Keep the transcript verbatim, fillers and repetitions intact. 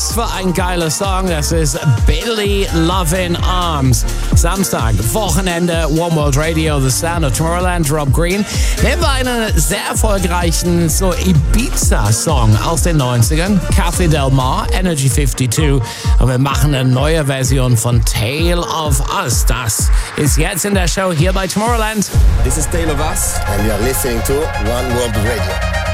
Was für ein geiler Song. Das ist Billy Lovin' Arms. Samstag, Wochenende, One World Radio, The Sound of Tomorrowland, Rob Green. Nehmen wir einen sehr erfolgreichen so Ibiza-Song aus den neunzigern. Kathy Del Mar, Energy fifty-two. Und wir machen eine neue Version von Tale of Us. Das ist jetzt in der Show hier bei Tomorrowland. This is Tale of Us. And you're listening to One World Radio.